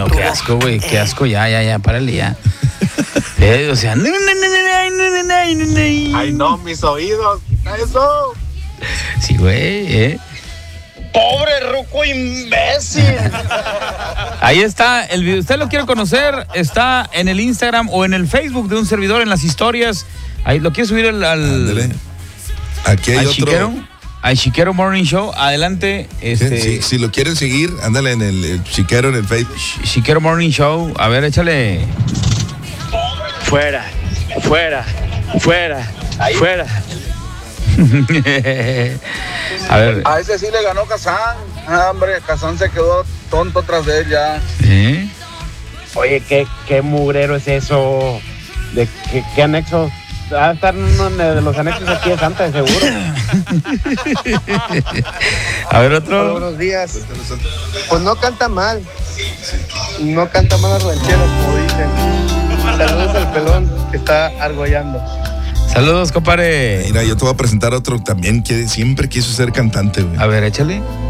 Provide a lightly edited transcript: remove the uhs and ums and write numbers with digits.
no, qué asco, güey, qué asco, ya, párale ya. O sea, ay, no, mis oídos, quita eso. Sí, güey, Pobre ruco imbécil. Ahí está el video. ¿Usted lo quiere conocer? Está en el Instagram o en el Facebook de un servidor, en las historias. Ahí lo quiere subir Ándale. Aquí hay al otro. Chiquero, al Chiquero Morning Show. Adelante. Si lo quieren seguir, ándale en el Chiquero en el Facebook. Chiquero Morning Show. A ver, échale. Fuera. A ver. A ese sí le ganó Kazán. Hombre, Kazán se quedó tonto tras de él ya. Oye, ¿qué mugrero es eso? ¿De qué anexo? Va a estar uno de los anexos aquí de Santa, de seguro. A ver, otro. Buenos días. Pues no canta mal. No canta mal las rancheras, como dicen. Saludos al pelón que está argollando. Saludos, compadre. Mira, yo te voy a presentar otro también que siempre quiso ser cantante, güey. A ver, échale.